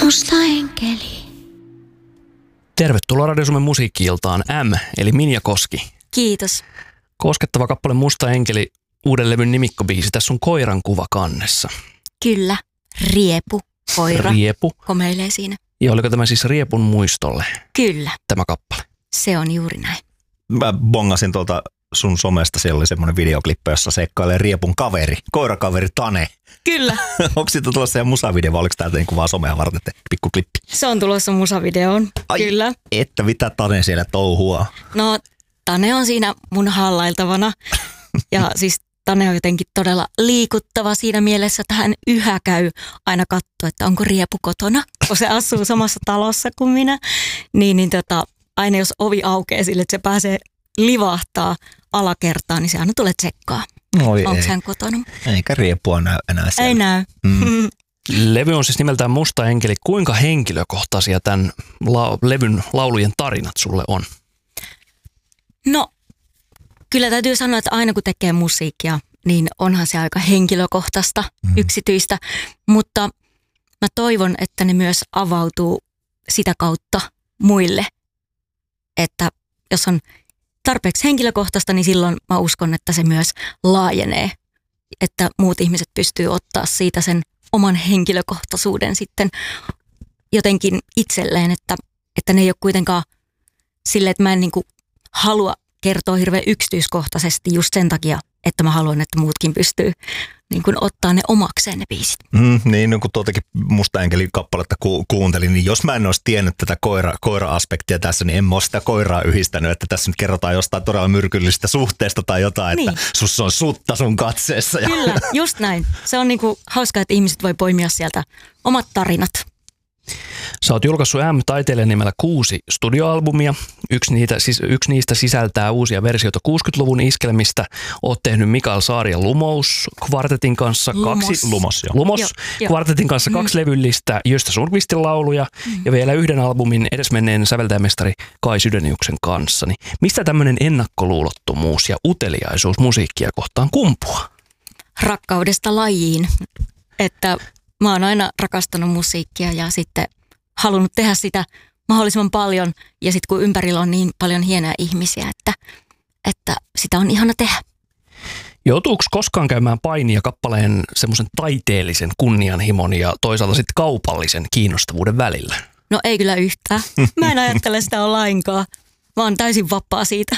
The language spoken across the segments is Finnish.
Musta enkeli. Tervetuloa Radio Suomen musiikki-iltaan M, eli Minja Koski. Kiitos. Koskettava kappale Musta enkeli, uuden levyn nimikkobiisi. Tässä on koiran kuva kannessa. Kyllä, Riepu, koira. Riepu. Komeilee siinä. Ja oliko tämä siis Riepun muistolle? Kyllä. Tämä kappale. Se on juuri näin. Mä bongasin tuolta sun somesta, siellä oli semmoinen videoklippi, jossa seikkailee Riepun kaveri, koirakaveri Tane. Kyllä. Onko siitä tulossa ihan musavideo vai oliko tämä niin vaan somea varten pikku klippi? Se on tulossa musavideoon. Kyllä. Että mitä Tane siellä touhua? No, Tane on siinä mun hallailtavana. Ja siis Tane on jotenkin todella liikuttava siinä mielessä, että hän yhä käy aina katsoa, että onko Riepu kotona, kun se asuu samassa talossa kuin minä. Aina jos ovi aukeaa sille, että se pääsee livahtaa alakertaan, niin se aina tulee tsekkaa. Onko hän kotona? Eikä Riepua näy enää siellä. Ei näy. Levy on siis nimeltään Musta enkeli. Kuinka henkilökohtaisia tämän levyn laulujen tarinat sulle on? No, kyllä täytyy sanoa, että aina kun tekee musiikkia, niin onhan se aika henkilökohtaista, yksityistä. Mutta mä toivon, että ne myös avautuu sitä kautta muille. Että jos on tarpeeksi henkilökohtaista, niin silloin mä uskon, että se myös laajenee. Että muut ihmiset pystyy ottaa siitä sen oman henkilökohtaisuuden sitten jotenkin itselleen. Että ne ei ole kuitenkaan silleen, että mä en niinku halua kertoa hirveän yksityiskohtaisesti just sen takia, että mä haluan, että muutkin pystyy niin kuin ottaa ne omakseen ne biisit. Niin, kun tuotakin Musta enkeli kappaletta kuuntelin, niin jos mä en olisi tiennyt tätä koira-aspektia tässä, niin en mä ole sitä koiraa yhdistänyt, että tässä nyt kerrotaan jostain todella myrkyllisestä suhteesta tai jotain, niin. Että sussa on sutta sun katseessa. Kyllä, just näin. Se on niin kuin hauskaa, että ihmiset voi poimia sieltä omat tarinat. Sä oot julkaissut taiteilijan nimellä 6 studioalbumia. Yksi niistä sisältää uusia versioita 60-luvun iskelmistä. Oot tehnyt Mikael Saarian Lumous kvartetin kanssa Lumos kvartetin kanssa 2 levyllistä Gösta Sundqvistin lauluja ja vielä 1 albumin edesmenneen säveltäjämestari Kai Sydeniuksen kanssa. Niin mistä tämmöinen ennakkoluulottomuus ja uteliaisuus musiikkia kohtaan kumpuaa? Rakkaudesta lajiin, että mä oon aina rakastanut musiikkia ja sitten halunnut tehdä sitä mahdollisimman paljon. Ja sitten kun ympärillä on niin paljon hienoja ihmisiä, että sitä on ihana tehdä. Joutuuko koskaan käymään painia kappaleen semmoisen taiteellisen kunnianhimon ja toisaalta sitten kaupallisen kiinnostavuuden välillä? No ei kyllä yhtään. Mä en ajattele sitä lainkaan. Mä oon täysin vapaa siitä.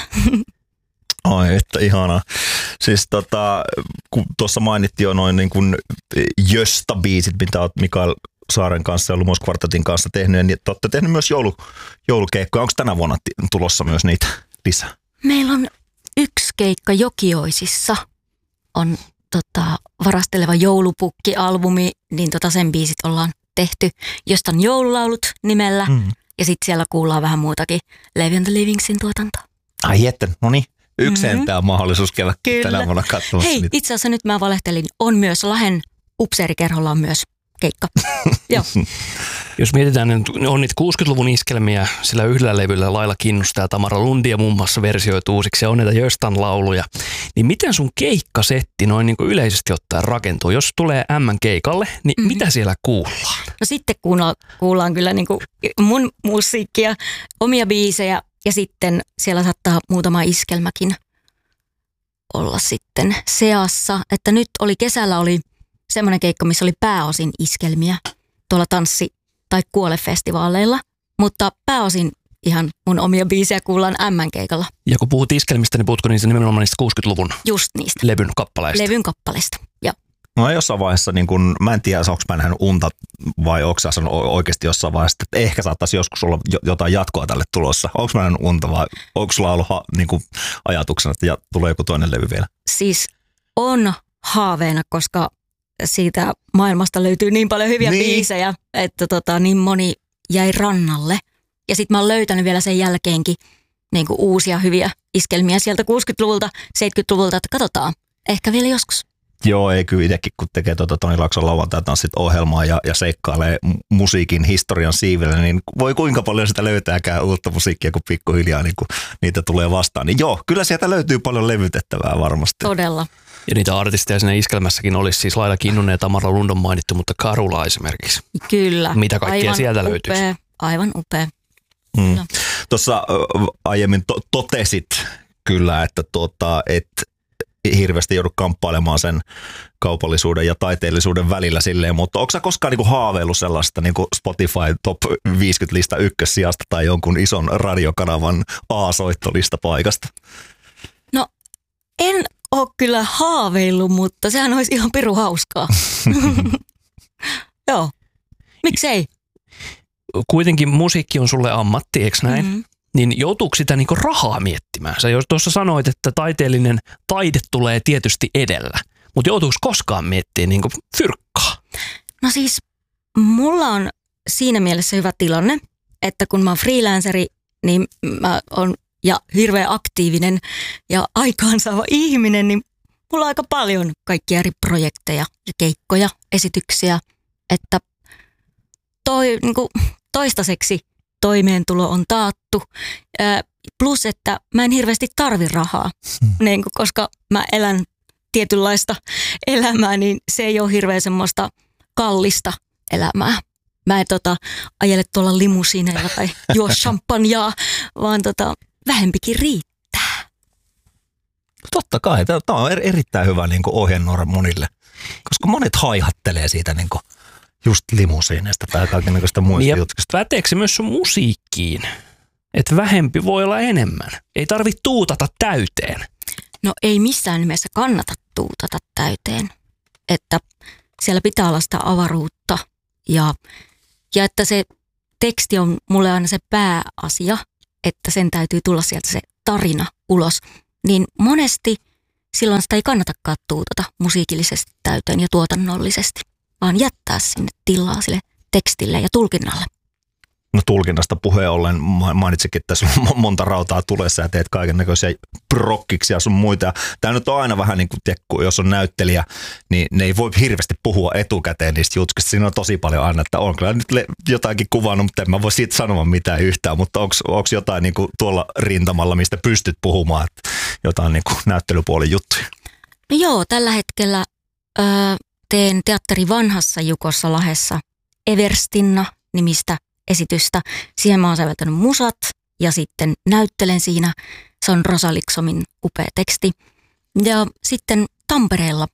Ai, että ihanaa. Siis kun tuossa mainittiin jo noin niin kuin Jösta-biisit, mitä olet Mikael Saaren kanssa ja Lumos kvartetin kanssa tehnyt, niin te olette tehnyt myös joulukeikkoja. Onko tänä vuonna tulossa myös niitä lisää? Meillä on 1 keikka Jokioisissa. On Varasteleva joulupukki-albumi, niin sen biisit ollaan tehty Jostan joululaulut nimellä. Ja sitten siellä kuullaan vähän muutakin Levi and the Livingsin tuotantoa. Ai että, no niin. Yksi entää on mahdollisuus käydä tänä vuonna katsomassa. Hei, niitä. itse asiassa nyt mä valehtelin. On myös Lahden upseerikerholla on myös keikka. Joo. Jos mietitään, niin on niitä 60-luvun iskelmiä sillä yhdellä levyllä Laila Kinnusta ja Tamara Lundia muun muassa versioitu uusiksi ja on näitä Jöstan lauluja. Niin miten sun keikkasetti noin niin kuin yleisesti ottaen rakentuu? Jos tulee M-keikalle, niin mitä siellä kuullaan? No sitten kuullaan kyllä niin kuin mun musiikkia, omia biisejä. Ja sitten siellä saattaa muutama iskelmäkin olla sitten seassa. Että nyt kesällä oli semmoinen keikka, missä oli pääosin iskelmiä tuolla tanssi- tai kuole-festivaaleilla. Mutta pääosin ihan mun omia biisejä kuullaan M-keikalla. Ja kun puhut iskelmistä, niin puhutko niistä nimenomaan niistä 60-luvun just niistä. levyn kappaleista? Levyn kappaleista, joo. No jossain vaiheessa, niin kun, mä en tiedä, onko mä nähnyt unta vai onko sä sanonut oikeasti jossain vaiheessa, että ehkä saattaisi joskus olla jotain jatkoa tälle tulossa. Onko mä nähnyt unta vai onko sulla ollut niin kuin ajatuksena, että tulee joku toinen levy vielä? Siis on haaveena, koska siitä maailmasta löytyy niin paljon hyviä biisejä, että niin moni jäi rannalle. Ja sitten mä oon löytänyt vielä sen jälkeenkin niin kuin uusia hyviä iskelmiä sieltä 60-luvulta, 70-luvulta, että katsotaan, ehkä vielä joskus. Joo, ei kyllä itsekin, kun tekee Toni Laakson lauantai-tanssit ohjelmaa ja seikkailee musiikin historian siivellä, niin voi kuinka paljon sitä löytääkään uutta musiikkia, kun pikkuhiljaa niin kun niitä tulee vastaan. Niin joo, kyllä sieltä löytyy paljon levytettävää varmasti. Todella. Ja niitä artisteja siinä iskelmässäkin olisi siis Laila Kinnunen ja Tamara Lundon mainittu, mutta Karula esimerkiksi. Kyllä. Mitä kaikkea aivan sieltä löytyy? Aivan upea. Tuossa aiemmin totesit kyllä, että et hirveästi joudu kamppailemaan sen kaupallisuuden ja taiteellisuuden välillä silleen, mutta onko sä koskaan niinku haaveillut sellaista niinku Spotify Top 50 lista ykkössijasta tai jonkun ison radiokanavan A-soittolista paikasta? No en ole kyllä haaveillut, mutta sehän olisi ihan pirun hauskaa. Joo, miksei? Kuitenkin musiikki on sulle ammatti, eikö näin? Mm-hmm. Niin joutuuko sitä niinku rahaa miettimään? Sä jos tuossa sanoit, että taiteellinen taide tulee tietysti edellä, mutta joutuuko koskaan miettimään niinku fyrkkaa? No siis mulla on siinä mielessä hyvä tilanne, että kun mä oon freelanceri, niin mä oon ja hirveän aktiivinen ja aikaansaava ihminen, niin mulla on aika paljon kaikkia eri projekteja ja keikkoja, esityksiä, että toistaiseksi toimeentulo on taattu, plus että mä en hirveästi tarvi rahaa, koska mä elän tietynlaista elämää, niin se ei ole hirveän semmoista kallista elämää. Mä en ajele tuolla limusiineilla tai juo champanjaa, vaan vähempikin riittää. Totta kai, tämä on erittäin hyvä ohjenuora monille, koska monet haihattelee siitä just limusiineista tai kaikenlaista muista jutuista. Päteekö se myös sun musiikkiin? Että vähempi voi olla enemmän. Ei tarvitse tuutata täyteen. No ei missään nimessä kannata tuutata täyteen. Että siellä pitää olla sitä avaruutta ja että se teksti on mulle aina se pääasia, että sen täytyy tulla sieltä se tarina ulos. Niin monesti silloin sitä ei kannatakaan tuutata musiikillisesti täyteen ja tuotannollisesti, vaan jättää sinne tilaa sille tekstille ja tulkinnalle. No tulkinnasta puheen ollen mainitsikin, että tässä on monta rautaa tulessa ja teet kaiken näköisiä prokkiksia sun muita. Tämä nyt on aina vähän niin kuin, jos on näyttelijä, niin ne ei voi hirveästi puhua etukäteen niistä jutuista. Siinä on tosi paljon aina, että on kyllä nyt jotainkin kuvannut, mutta en mä voi siitä sanoa mitään yhtään. Mutta onko jotain niin kuin tuolla rintamalla, mistä pystyt puhumaan, että jotain niin kuin näyttelypuolen juttuja? No joo, tällä hetkellä teen Teatteri Vanhassa Jukossa Lahdessa Everstinna nimistä esitystä. Siihen mä oon säveltänyt musat ja sitten näyttelen siinä. Se on Rosa Liksomin upea teksti. Ja sitten Tampereella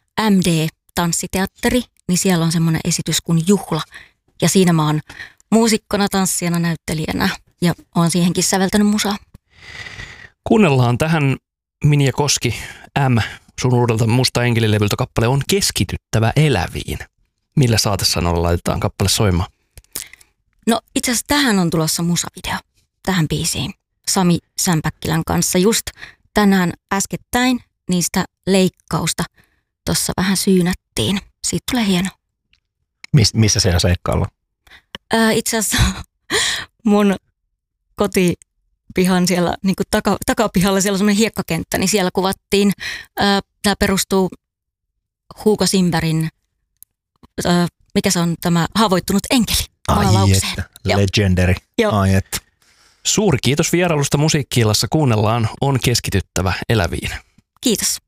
MD-tanssiteatteri, niin siellä on semmoinen esitys kuin Juhla. Ja siinä mä oon muusikkona, tanssijana, näyttelijänä ja oon siihenkin säveltänyt musaa. Kuunnellaan tähän Minja Koski M. sun uudelta Musta enkelilevyltä kappale on Keskityttävä eläviin. Millä saatesanoilla laitetaan kappale soimaan? No itse asiassa tähän on tulossa musavideo, tähän biisiin, Sami Sämpäkkilän kanssa. Just tänään äskettäin niistä leikkausta tuossa vähän syynättiin. Siitä tulee hieno. Missä siellä seikkailla? Itse asiassa mun kotipihan siellä, niin kuin takapihalla siellä on semmoinen hiekkakenttä, niin siellä kuvattiin. Tämä perustuu Hugo Simbergin, mikä se on tämä Haavoittunut enkeli. Legendary. Ai että. Suuri kiitos vierailusta Musiikki-illassa. Kuunnellaan On keskityttävä eläviin. Kiitos.